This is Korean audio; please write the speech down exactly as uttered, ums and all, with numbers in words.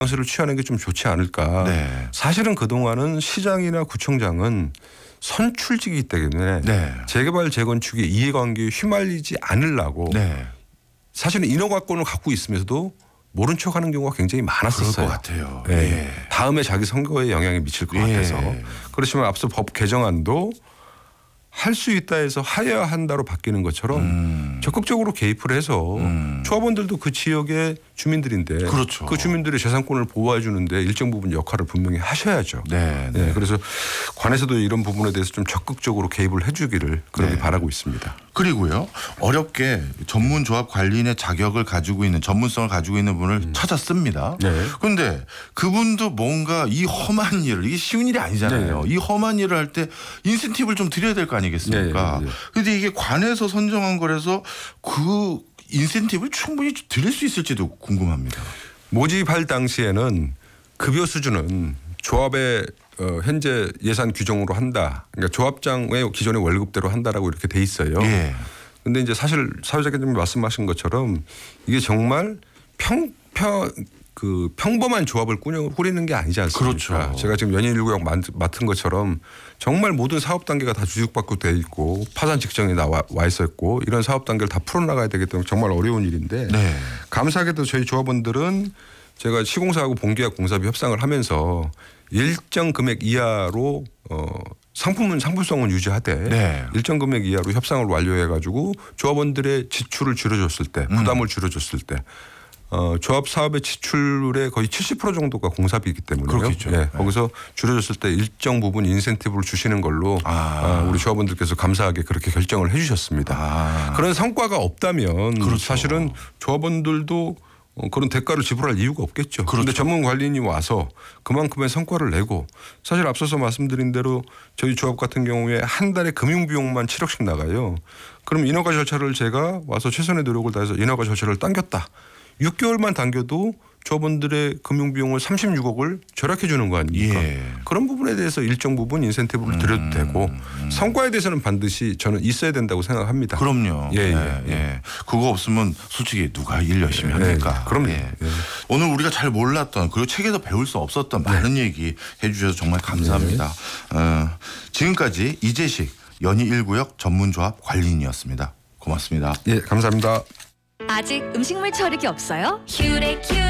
를 취하는 게 좀 좋지 않을까. 네. 사실은 그동안은 시장이나 구청장은 선출직이기 때문에 네. 재개발 재건축의 이해관계에 휘말리지 않으려고 네. 사실은 인허가권을 갖고 있으면서도 모른 척하는 경우가 굉장히 많았었어요. 그럴 것 같아요. 네. 예. 다음에 자기 선거에 영향이 미칠 것 예. 같아서. 그렇지만 앞서 법 개정안도 할 수 있다 해서 하여야 한다로 바뀌는 것처럼 음. 적극적으로 개입을 해서 음. 조합원들도 그 지역의 주민들인데 그렇죠. 그 주민들의 재산권을 보호해 주는데 일정 부분 역할을 분명히 하셔야죠. 네, 네. 네, 그래서 관에서도 이런 부분에 대해서 좀 적극적으로 개입을 해 주기를 그렇게 네. 바라고 있습니다. 그리고요. 어렵게 전문 조합 관리인의 자격을 가지고 있는 전문성을 가지고 있는 분을 음. 찾았습니다. 네. 그런데 그분도 뭔가 이 험한 일을 이게 쉬운 일이 아니잖아요. 네. 이 험한 일을 할 때 인센티브를 좀 드려야 될 거 아니겠습니까? 네, 네, 네. 그런데 이게 관에서 선정한 거라서 그 인센티브를 충분히 드릴 수 있을지도 궁금합니다. 모집할 당시에는 급여 수준은 조합의 어, 현재 예산 규정으로 한다. 그러니까 조합장의 기존의 월급대로 한다라고 이렇게 돼 있어요. 예. 근데 이제 사실 사회자께님 말씀하신 것처럼 이게 정말 평, 평, 그 평범한 조합을 꾸려, 꾸리는 게 아니지 않습니까? 그렇죠. 제가 지금 연인 일구역 맡은 것처럼 정말 모든 사업 단계가 다 주식받고 돼 있고 파산 직전에 나와 와 있었고 이런 사업 단계를 다 풀어나가야 되기 때문에 정말 어려운 일인데 네. 감사하게도 저희 조합원들은 제가 시공사하고 본계약 공사비 협상을 하면서 일정 금액 이하로 어 상품은 상품성은 유지하되 네. 일정 금액 이하로 협상을 완료해 가지고 조합원들의 지출을 줄여줬을 때 부담을 줄여줬을 때 어, 조합 사업의 지출의 거의 칠십 퍼센트 정도가 공사비이기 때문에요. 그렇겠죠. 예, 네. 거기서 줄여줬을 때 일정 부분 인센티브를 주시는 걸로 아. 어, 우리 조합원들께서 감사하게 그렇게 결정을 해주셨습니다. 아. 그런 성과가 없다면 그렇죠. 사실은 조합원들도 어, 그런 대가를 지불할 이유가 없겠죠. 그런데 그렇죠. 전문 관리인이 와서 그만큼의 성과를 내고 사실 앞서서 말씀드린 대로 저희 조합 같은 경우에 한 달에 금융비용만 칠억씩 나가요. 그럼 인허가 절차를 제가 와서 최선의 노력을 다해서 인허가 절차를 당겼다. 육 개월만 당겨도 조합원들의 금융비용을 삼십육억을 절약해 주는 거 아닙니까? 예. 그런 부분에 대해서 일정 부분 인센티브를 드려도 음, 되고 음. 성과에 대해서는 반드시 저는 있어야 된다고 생각합니다. 그럼요. 예, 예, 예, 예. 예. 그거 없으면 솔직히 누가 일 열심히 예, 합니까? 예. 그럼요. 예. 예. 오늘 우리가 잘 몰랐던 그리고 책에서 배울 수 없었던 많은 얘기 해주셔서 정말 감사합니다. 어, 지금까지 이재식 연희 일 구역 전문조합 관리인이었습니다. 고맙습니다. 예, 감사합니다. 아직 음식물 처리기 없어요? 큐레큐